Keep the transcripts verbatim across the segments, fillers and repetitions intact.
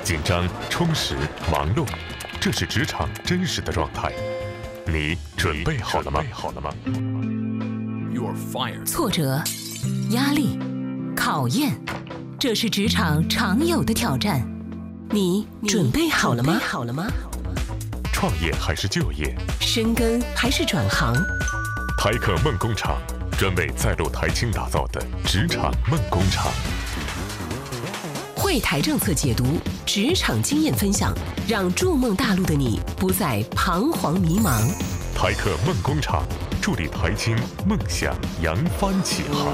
紧张、充实、忙碌，这是职场真实的状态。你准备好了吗？好了吗？ 挫折、压力、考验，这是职场常有的挑战。你准备好了吗？好了吗？ 创业还是就业？ 深耕还是转行？ 台客梦工厂，专为在路台青打造的职场梦工厂。 汇台政策解读，职场经验分享，让筑梦大陆的你不再彷徨迷茫。 台客梦工厂，助力台青梦想扬帆起航。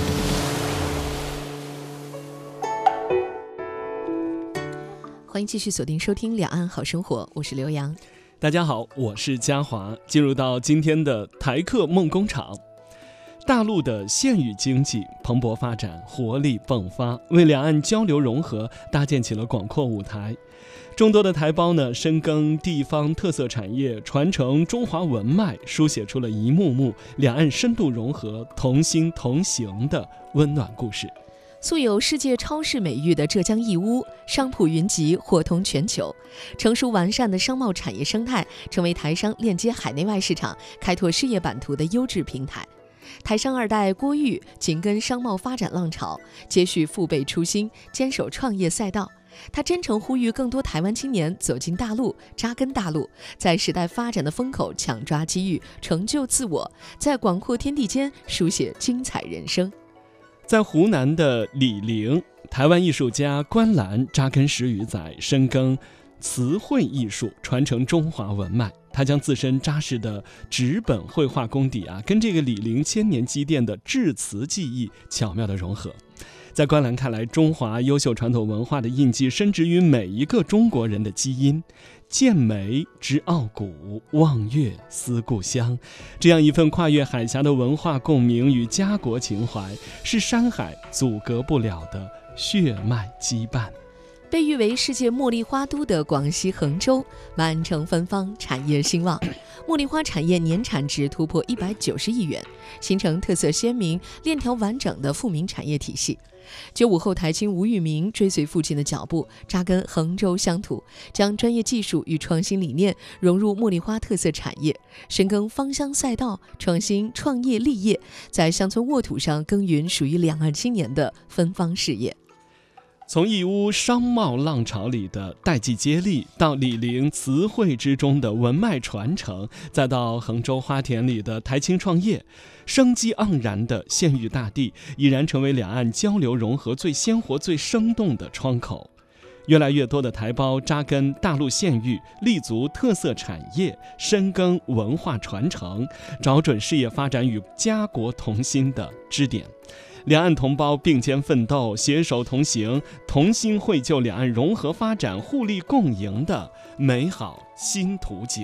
欢迎继续锁定收听两岸好生活，我是刘洋。 大家好，我是嘉华。进入到今天的台客梦工厂。大陆的县域经济蓬勃发展，活力迸发，为两岸交流融合搭建起了广阔舞台。众多的台胞呢，深耕地方特色产业，传承中华文脉，书写出了一幕幕两岸深度融合、同心同行的温暖故事。 素有世界超市美誉的浙江义乌，商铺云集，货通全球，成熟完善的商贸产业生态，成为台商链接海内外市场、开拓事业版图的优质平台。台商二代郭玉紧跟商贸发展浪潮，接续父辈初心，坚守创业赛道。他真诚呼吁更多台湾青年走进大陆，扎根大陆，在时代发展的风口抢抓机遇，成就自我，在广阔天地间书写精彩人生。 在湖南的醴陵，台湾艺术家关澜扎根十余载，深耕词汇艺术，传承中华文脉。他将自身扎实的纸本绘画功底啊，跟这个醴陵千年积淀的制词技艺巧妙的融合。在关澜看来，中华优秀传统文化的印记深植于每一个中国人的基因。见梅知傲骨，望月思故乡，这样一份跨越海峡的文化共鸣与家国情怀，是山海阻隔不了的血脉羁绊。 被誉为世界茉莉花都的广西衡州，满城芬芳，产业兴旺。茉莉花产业年产值突破一百九十亿元，形成特色鲜明、链条完整的富民产业体系。九五后台青吴玉明追随父亲的脚步，扎根衡州乡土，将专业技术与创新理念融入茉莉花特色产业，深耕芳香赛道，创新创业立业，在乡村沃土上耕耘属于两岸青年的芬芳事业。 从义乌商贸浪潮里的代际接力，到醴陵词汇之中的文脉传承，再到衡州花田里的台青创业，生机盎然的县域大地已然成为两岸交流融合最鲜活、最生动的窗口。越来越多的台胞扎根大陆县域，立足特色产业，深耕文化传承，找准事业发展与家国同心的支点。两岸同胞并肩奋斗，携手同行，同心绘就两岸融合发展、互利共赢的美好新图景。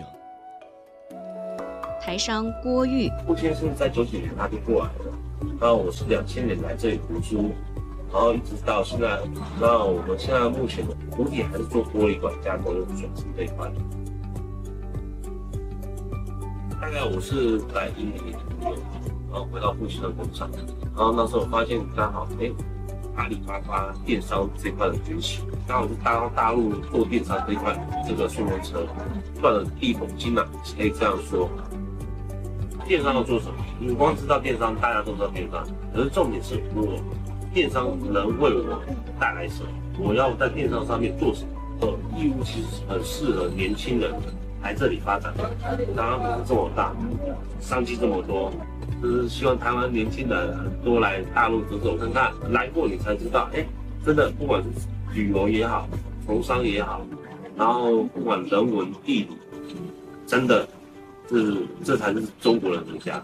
台商郭玉， 父亲是在九几年他就过来了，然后我是两千年来这里读书，然后一直到现在。那我们现在目前主体还是做玻璃管加工转型这一块。大概我是在一年左右，然后回到父亲的工厂。然后那时候我发现刚好，哎，阿里巴巴电商这块的崛起，刚好是大大陆做电商这一块，这个顺风车赚了一桶金啊，可以这样说。电商要做什么？你光知道电商，大家都知道电商，可是重点是我电商能为我带来什么？我要在电商上面做什么？呃，义乌其实很适合年轻人来这里发展的。台湾这么大，商机这么多。就是希望台湾年轻人多来大陆走走看看，来过你才知道，哎，真的不管是旅游也好，从商也好，然后不管人文地理，真的是这才是中国人的家。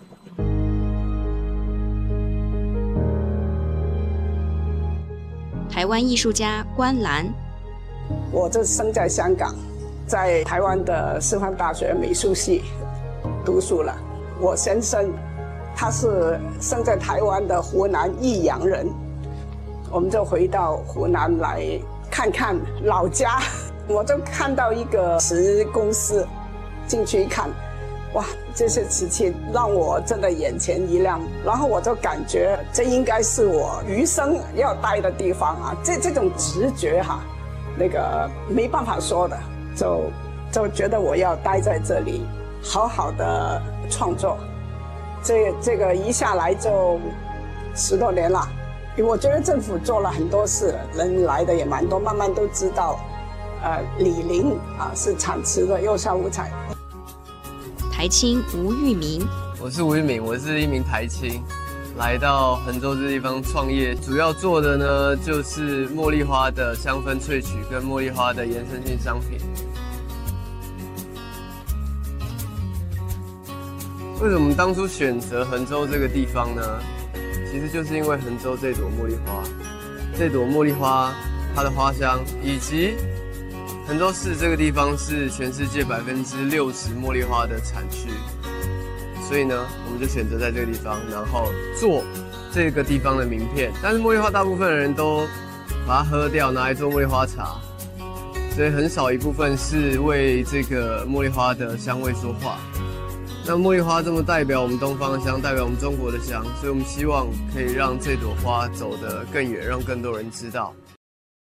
台湾艺术家关澜， 我这生在香港，在台湾的师范大学美术系读书了。我先生他是生在台湾的湖南益阳人，我们就回到湖南来看看老家。我就看到一个瓷公司，进去一看，哇，这些瓷器让我真的眼前一亮，然后我就感觉这应该是我余生要待的地方啊，这这种直觉哈、啊， 那个没办法说的，就就觉得我要待在这里，好好的创作。这这个一下来就十多年了，因为我觉得政府做了很多事，人来的也蛮多，慢慢都知道，呃，李陵啊是产瓷的釉下五彩。 台青吴玉明， 我是吴玉明，我是一名台青。来到衡州这地方创业，主要做的呢就是茉莉花的香氛萃取跟茉莉花的延伸性商品。为什么我们当初选择衡州这个地方呢？其实就是因为衡州这朵茉莉花，这朵茉莉花它的花香，以及衡州市这个地方是全世界百分之六十茉莉花的产区。所以呢，我们就选择在这个地方，然后做这个地方的名片。但是茉莉花大部分的人都把它喝掉，拿来做茉莉花茶，所以很少一部分是为这个茉莉花的香味说话。那茉莉花这么代表我们东方的香，代表我们中国的香，所以我们希望可以让这朵花走得更远，让更多人知道。